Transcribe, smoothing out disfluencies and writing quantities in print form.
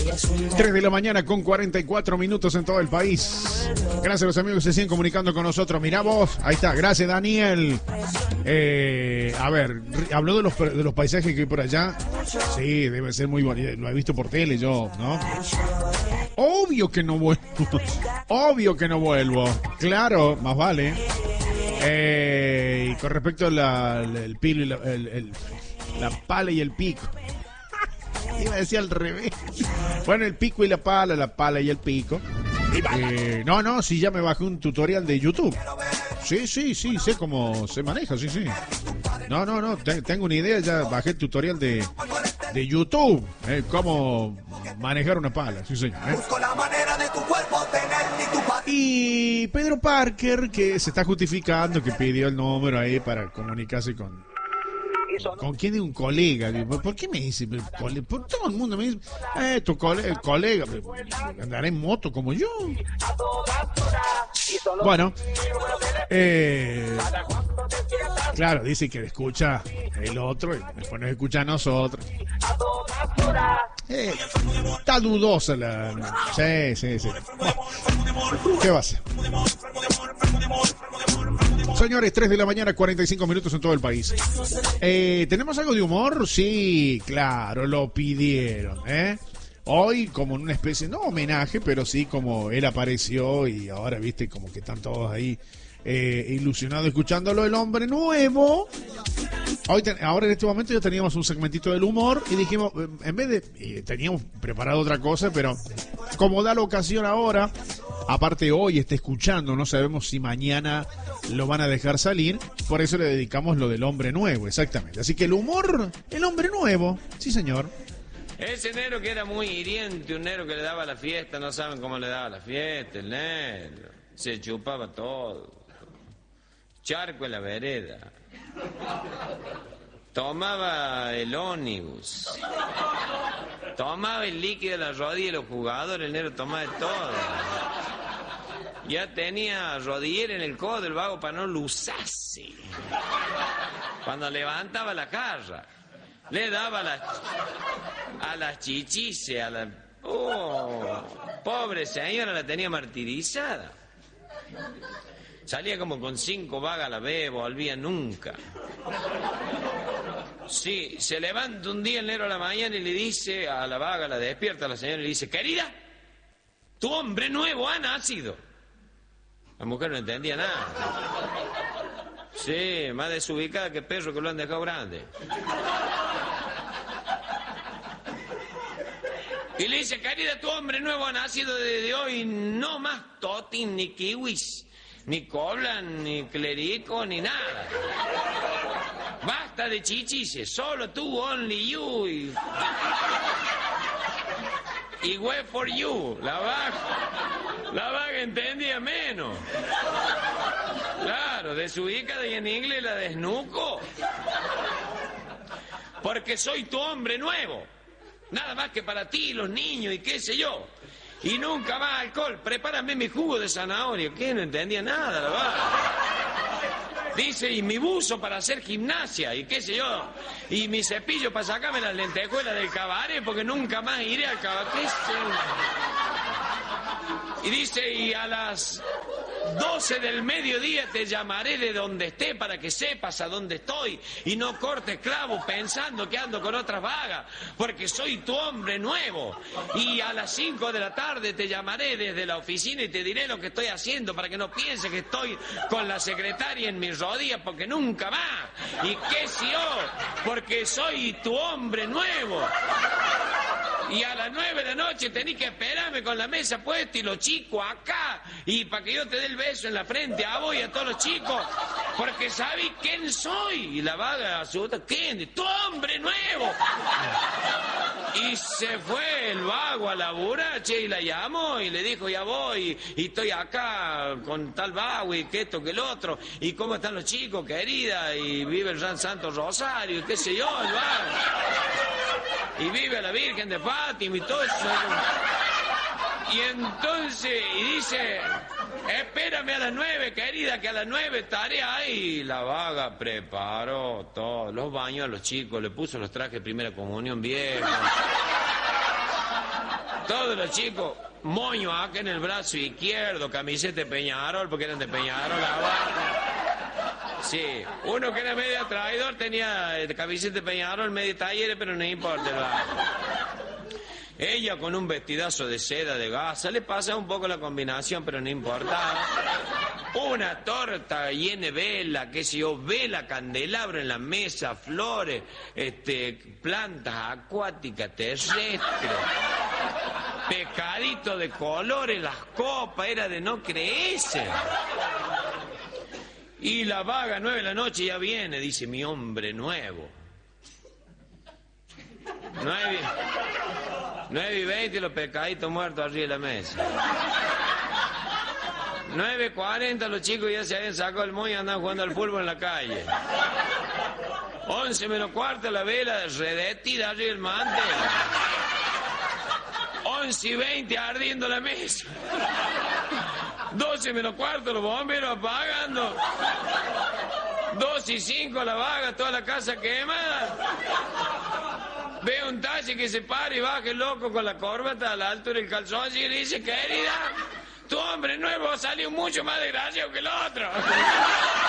3 de la mañana con 44 minutos en todo el país. Gracias a los amigos que se siguen comunicando con nosotros. Mirá vos, ahí está, gracias Daniel. A ver, habló de los paisajes que hay por allá. Sí, debe ser muy bonito. Lo he visto por tele yo, ¿no? Obvio que no vuelvo. Obvio que no vuelvo. Claro, más vale. Y con respecto al pilo y la pala y el pico. Iba a decir al revés. Bueno, el pico y la pala y el pico. No, sí, ya me bajé un tutorial de YouTube. Sí, sé cómo se maneja, sí. No, tengo una idea, ya bajé el tutorial de YouTube. Cómo manejar una pala, sí, señor. Y Pedro Parker, que se está justificando, que pidió el número ahí para comunicarse con quién es un colega. ¿Por qué me dice? Por todo el mundo me dice, tu colega, andará en moto como yo. Bueno, claro, dice que escucha el otro y después nos escucha a nosotros. Está dudosa la... Sí. Bueno, ¿qué va a hacer? Señores, 3 de la mañana, 45 minutos en todo el país. ¿Tenemos algo de humor? Sí, claro, lo pidieron, Hoy como en una especie, no homenaje, pero sí como él apareció y ahora, viste, como que están todos ahí ilusionados escuchándolo, el hombre nuevo. Ahora en este momento ya teníamos un segmentito del humor y dijimos, en vez de, teníamos preparado otra cosa, pero como da la ocasión ahora, aparte hoy está escuchando, no sabemos si mañana lo van a dejar salir, por eso le dedicamos lo del hombre nuevo, exactamente. Así que el humor, el hombre nuevo, sí señor. Ese negro que era muy hiriente, un negro que le daba la fiesta, no saben cómo le daba la fiesta, el negro. Se chupaba todo. Charco en la vereda. Tomaba el ónibus. Tomaba el líquido de la rodilla de los jugadores, el negro tomaba de todo. Ya tenía rodillera en el codo del vago para no luzarse. Cuando levantaba la jarra, le daba a las chichices, pobre señora, la tenía martirizada. Salía como con 5 vagas a la vez, volvía nunca. Sí, se levanta un día el negro a la mañana y le dice a la vaga, la despierta a la señora y le dice, querida, tu hombre nuevo ha nacido. La mujer no entendía nada. Sí, más desubicada que perro que lo han dejado grande. Y le dice, querida, tu hombre nuevo ha nacido desde hoy, no más totin, ni kiwis, ni coblan, ni clerico, ni nada. Basta de chichices, solo tú, only you. Y wait for you, la vaga entendía menos. Claro, desubicada y en inglés la desnuco. Porque soy tu hombre nuevo. Nada más que para ti, los niños y qué sé yo. Y nunca más alcohol. Prepárame mi jugo de zanahoria. ¿Qué? No entendía nada, la vaga. Dice, y mi buzo para hacer gimnasia y qué sé yo. Y mi cepillo para sacarme las lentejuelas del cabaret porque nunca más iré al cabaret. Y dice, y a las 12 del mediodía te llamaré de donde esté para que sepas a dónde estoy y no cortes clavo pensando que ando con otras vagas, porque soy tu hombre nuevo. Y a las 5 de la tarde te llamaré desde la oficina y te diré lo que estoy haciendo para que no pienses que estoy con la secretaria en mis rodillas, porque nunca más. Y qué sé yo, porque soy tu hombre nuevo. Y a las 9 de la noche tenés que esperarme con la mesa puesta y los chicos acá. Y para que yo te dé el beso en la frente a vos y a todos los chicos. Porque sabés quién soy. Y la vaga asustada, ¿quién? ¡Tu hombre nuevo! Y se fue el vago a laburar, che, y la llamó y le dijo, ya voy, y estoy acá con tal vago y que esto, que el otro. Y cómo están los chicos, querida, y vive el San Santo Rosario, y qué sé yo, el vago. Y vive la Virgen de Fátima y todo eso. Y entonces, y dice, espérame a las 9, querida, que a las 9 estaré ahí. La vaga preparó todos los baños a los chicos, le puso los trajes de primera comunión viejos. Todos los chicos, moño acá en el brazo izquierdo, camiseta de Peñarol, porque eran de Peñarol abajo. Sí, uno que era medio traidor tenía camiseta de Peñarol, medio Talleres, pero no importa el bajo. Ella con un vestidazo de seda de gasa, le pasa un poco la combinación, pero no importaba. Una torta llena de vela, qué sé yo, vela, candelabro en la mesa, flores, plantas acuáticas, terrestres, pescadito de colores, las copas, era de no creerse. Y la vaga 9 de la noche ya viene, dice, mi hombre nuevo. 9:20 los pescaditos muertos arriba de la mesa. 9:40 los chicos ya se habían sacado el moño y andaban jugando al fútbol en la calle. 11 menos cuarto la vela redetida arriba del mantel. 11:20 ardiendo la mesa. 12 menos cuarto los bomberos apagando. 2:05 la vaga, toda la casa quemada. Ve un taxi que se para y baja el loco con la corbata a la altura del calzón y le dice, querida, tu hombre nuevo salió mucho más desgraciado que el otro.